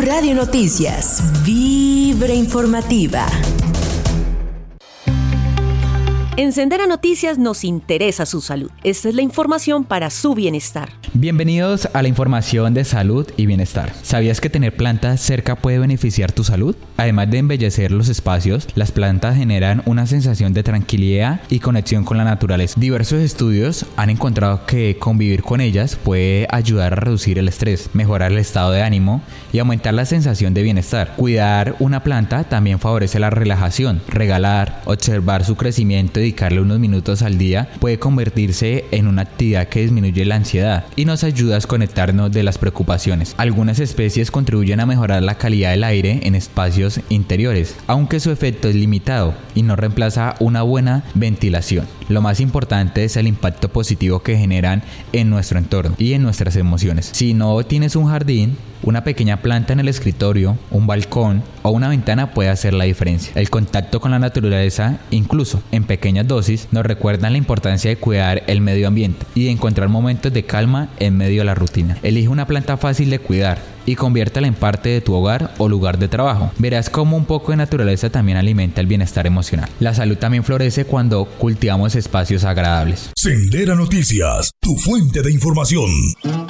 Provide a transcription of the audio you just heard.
Radio Noticias, Vibra Informativa. En Sendera Noticias nos interesa su salud. Esta es la información para su bienestar. Bienvenidos a la información de salud y bienestar. ¿Sabías que tener plantas cerca puede beneficiar tu salud? Además de embellecer los espacios, las plantas generan una sensación de tranquilidad y conexión con la naturaleza. Diversos estudios han encontrado que convivir con ellas puede ayudar a reducir el estrés, mejorar el estado de ánimo y aumentar la sensación de bienestar. Cuidar una planta también favorece la relajación. Regalar, observar su crecimiento y dedicarle unos minutos al día puede convertirse en una actividad que disminuye la ansiedad y nos ayuda a desconectarnos de las preocupaciones. Algunas especies contribuyen a mejorar la calidad del aire en espacios interiores, aunque su efecto es limitado y no reemplaza una buena ventilación. Lo más importante es el impacto positivo que generan en nuestro entorno y en nuestras emociones. Si no tienes un jardín, una pequeña planta en el escritorio, un balcón o una ventana puede hacer la diferencia. El contacto con la naturaleza, incluso en pequeñas dosis, nos recuerdan la importancia de cuidar el medio ambiente y de encontrar momentos de calma en medio de la rutina. Elige una planta fácil de cuidar y conviértela en parte de tu hogar o lugar de trabajo. Verás cómo un poco de naturaleza también alimenta el bienestar emocional. La salud también florece cuando cultivamos espacios agradables. Sendera Noticias, tu fuente de información.